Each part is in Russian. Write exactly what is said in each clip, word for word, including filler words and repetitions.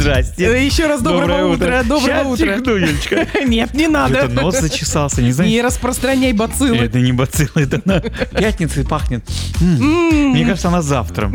Здрасте. Еще раз доброго утра. Доброго утра. Сейчас чихну, Юлечка. Нет, не надо. Это нос зачесался, не знаю. Не распространяй бациллы. Это не бациллы, это на пятнице пахнет. Мне кажется, она завтра.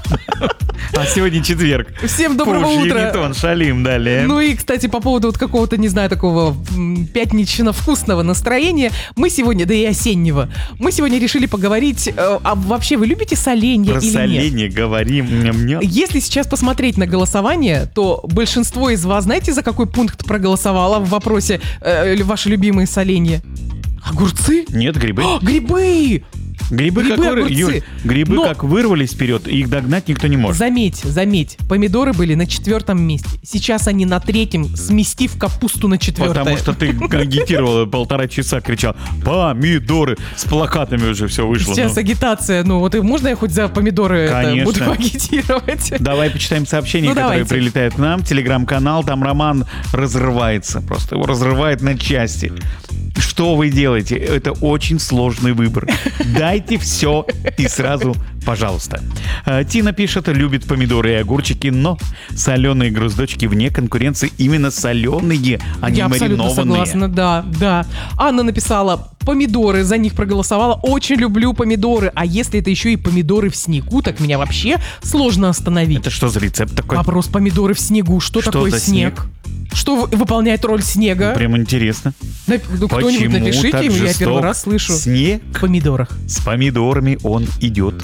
А сегодня четверг. Всем доброго Пуш, утра. Юнитон, шалим далее. Ну и, кстати, по поводу вот какого-то, не знаю, такого пятнично-вкусного настроения, мы сегодня, да и осеннего, мы сегодня решили поговорить, э, а вообще вы любите соленье Про или соленье нет? говорим. Ням-ням. Если сейчас посмотреть на голосование, то большинство из вас, знаете, за какой пункт проголосовало в вопросе э, ваши любимые соленья? Огурцы? Нет, грибы. О, грибы! Грибы, Грибы, как, вы- огурцы. Юль, грибы Но- как вырвались вперед, их догнать никто не может. Заметь, заметь, помидоры были на четвертом месте. Сейчас они на третьем, сместив капусту на четвертое. Потому что ты агитировал полтора часа, кричал «Помидоры!» С плакатами уже все вышло. Сейчас ну. агитация, ну вот и можно я хоть за помидоры это Конечно. буду агитировать? Давай почитаем сообщения, Ну, которые давайте. прилетают к нам. Телеграм-канал, там Роман разрывается. Просто его разрывает на части. Что вы делаете? Это очень сложный выбор. Дайте все и сразу, пожалуйста. А, Тина пишет, любит помидоры и огурчики, но соленые груздочки вне конкуренции. Именно соленые, а не Я абсолютно маринованные. согласна, да, да. Анна написала, помидоры, за них проголосовала. Очень люблю помидоры. А если это еще и помидоры в снегу, так меня вообще сложно остановить. Это что за рецепт такой? Вопрос, помидоры в снегу. Что, Что такое за снег? снег? Что в- выполняет роль снега? Прям интересно. Нап- ну, кто-нибудь Почему напишите, так я жесток первый раз слышу. снег? В помидорах. С помидорами он идет.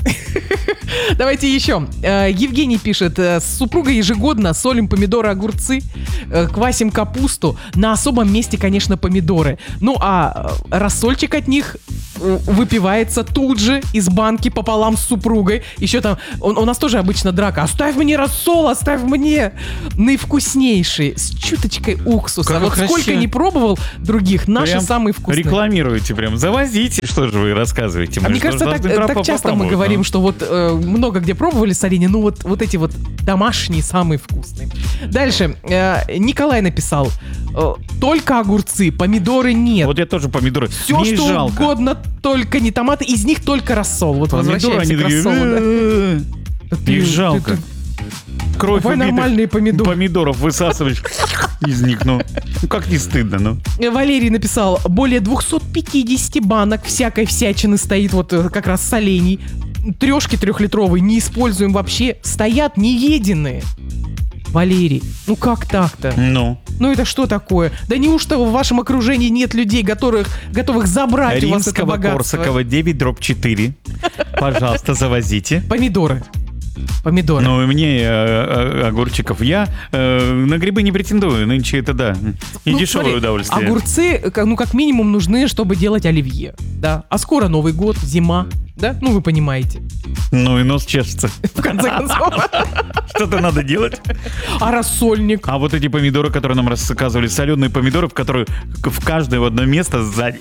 Давайте еще. Э, Евгений пишет, э, с супругой ежегодно солим помидоры, огурцы, э, квасим капусту. На особом месте, конечно, помидоры. Ну а э, рассольчик от них э, выпивается тут же из банки пополам с супругой. Еще там, у, у нас тоже обычно драка. Оставь мне рассол, оставь мне. Наивкуснейший, с чуточкой уксуса. Как вот красиво. сколько не пробовал других, наши Прям самые вкусные. Рекламируете прям, завозите. Что же вы рассказываете? А Мы мне же кажется, так, должны так попробовать, часто мы ну. говорим, что вот э, много где пробовали соленья, ну вот, вот эти вот домашние самые вкусные. Дальше. Э, Николай написал, э, только огурцы, помидоры нет. Вот я тоже помидоры. Все, Мне что жалко. угодно, только не томаты, из них только рассол. Вот Помидоры, возвращаемся они к такие... рассолу. да. «Э-э-э». Ты- Их ты- жалко. ты- Кровь Давай убитых нормальные помидоры. помидоров высасываешь из них, ну. Ну как не стыдно, ну. Э, Валерий написал, более двести пятьдесят банок всякой всячины стоит, вот э, как раз солений. Трешки трехлитровые не используем вообще, стоят нееденные. Валерий, ну как так-то? Ну. Ну это что такое? Да неужто в вашем окружении нет людей, готовых, готовых забрать у вас это Римского, богатство? Корсакова, девять дробь четыре. Пожалуйста, завозите. Помидоры. Помидоры. Ну, и мне э, э, огурчиков. Я э, на грибы не претендую. Нынче это да. И Ну, дешевое смотри, удовольствие. Огурцы, как- ну, как минимум, нужны, чтобы делать оливье. Да. А скоро Новый год, зима. Да? Ну, вы понимаете. Ну и нос чешется. В конце концов. Что-то надо делать. А рассольник? А вот эти помидоры, которые нам рассказывали, соленые помидоры, в которые в каждое в одно место сзади.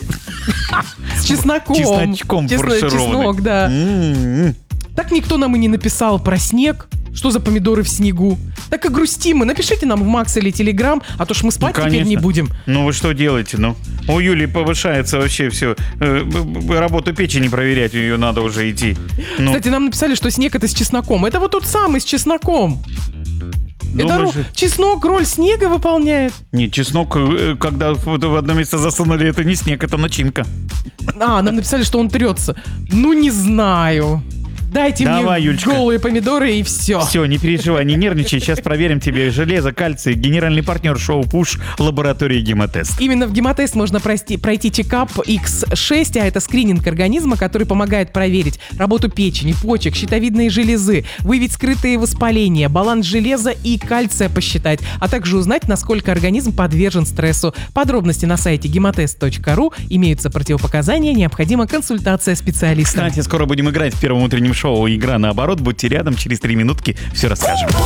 С чесноком. Чесночком Чесно- фаршированный. Чеснок, да. М-м-м. Так никто нам и не написал про снег. Что за помидоры в снегу? Так и грустим мы. Напишите нам в Макс или Телеграм, а то ж мы спать Ну, теперь не конечно. будем. Ну вы что делаете, ну? У Юли повышается вообще все. Э, б- б- работу печени проверять, ее надо уже идти. Ну, Кстати, нам написали, что снег это с чесноком. Это вот тот самый с чесноком. Это думаешь, ру- чеснок роль снега выполняет. нет, чеснок, э, когда в в одно место засунули, это не снег, это начинка. А, нам написали, что он трется. Ну, не знаю. Дайте Давай, мне Юлечка. голые помидоры и все. Все, не переживай, не нервничай. Сейчас проверим тебе железо, кальций. Генеральный партнер шоу «Пуш», лаборатория «Гемотест». Именно в гемотест можно пройти, пройти чекап икс шесть, а это скрининг организма, который помогает проверить работу печени, почек, щитовидной железы, выявить скрытые воспаления, баланс железа и кальция посчитать, а также узнать, насколько организм подвержен стрессу. Подробности на сайте гемотест точка ру, имеются противопоказания, необходима консультация специалиста. Кстати, скоро будем играть в первом утреннем шоу «Игра наоборот». Будьте рядом, через три минутки все расскажем.